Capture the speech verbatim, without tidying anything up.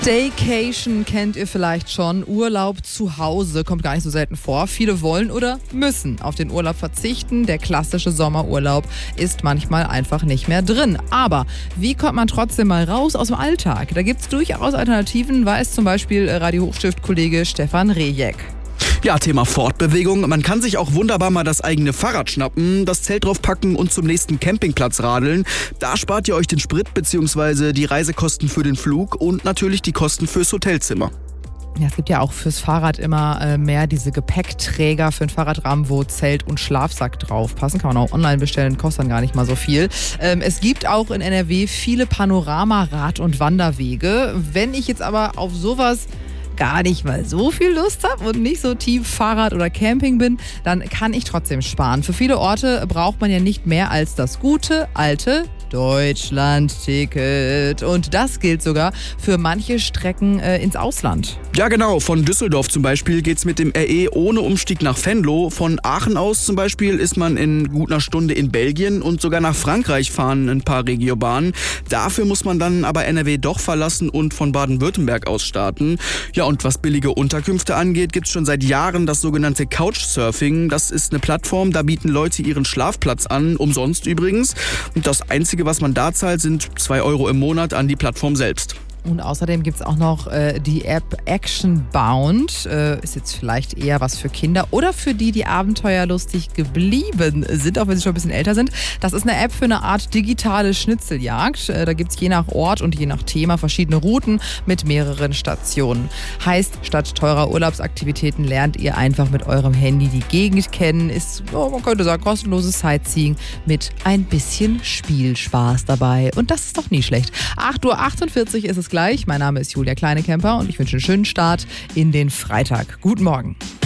Staycation kennt ihr vielleicht schon. Urlaub zu Hause kommt gar nicht so selten vor. Viele wollen oder müssen auf den Urlaub verzichten. Der klassische Sommerurlaub ist manchmal einfach nicht mehr drin. Aber wie kommt man trotzdem mal raus aus dem Alltag? Da gibt es durchaus Alternativen, weiß zum Beispiel Radio Hochstift-Kollege Stefan Rejek. Ja, Thema Fortbewegung. Man kann sich auch wunderbar mal das eigene Fahrrad schnappen, das Zelt draufpacken und zum nächsten Campingplatz radeln. Da spart ihr euch den Sprit bzw. die Reisekosten für den Flug und natürlich die Kosten fürs Hotelzimmer. Ja, es gibt ja auch fürs Fahrrad immer äh, mehr diese Gepäckträger für den Fahrradrahmen, wo Zelt und Schlafsack draufpassen. Kann man auch online bestellen, kostet dann gar nicht mal so viel. Ähm, es gibt auch in N R W viele Panorama-Rad- und Wanderwege. Wenn ich jetzt aber auf sowas gar nicht mal so viel Lust habe und nicht so tief Fahrrad oder Camping bin, dann kann ich trotzdem sparen. Für viele Orte braucht man ja nicht mehr als das gute, alte Deutschland-Ticket. Und das gilt sogar für manche Strecken äh, ins Ausland. Ja genau, von Düsseldorf zum Beispiel geht's mit dem R E ohne Umstieg nach Venlo. Von Aachen aus zum Beispiel ist man in gut einer Stunde in Belgien und sogar nach Frankreich fahren ein paar Regiobahnen. Dafür muss man dann aber N R W doch verlassen und von Baden-Württemberg aus starten. Ja, und was billige Unterkünfte angeht, gibt's schon seit Jahren das sogenannte Couchsurfing. Das ist eine Plattform, da bieten Leute ihren Schlafplatz an, umsonst übrigens. Und das Einzige, was man da zahlt, sind zwei Euro im Monat an die Plattform selbst. Und außerdem gibt es auch noch äh, die App Actionbound. Äh, ist jetzt vielleicht eher was für Kinder oder für die, die abenteuerlustig geblieben sind, auch wenn sie schon ein bisschen älter sind. Das ist eine App für eine Art digitale Schnitzeljagd. Äh, da gibt es je nach Ort und je nach Thema verschiedene Routen mit mehreren Stationen. Heißt, statt teurer Urlaubsaktivitäten lernt ihr einfach mit eurem Handy die Gegend kennen. Ist, oh, man könnte sagen, kostenloses Sightseeing mit ein bisschen Spielspaß dabei. Und das ist doch nie schlecht. acht Uhr achtundvierzig ist es gleich. Mein Name ist Julia Kleinekemper und ich wünsche einen schönen Start in den Freitag. Guten Morgen.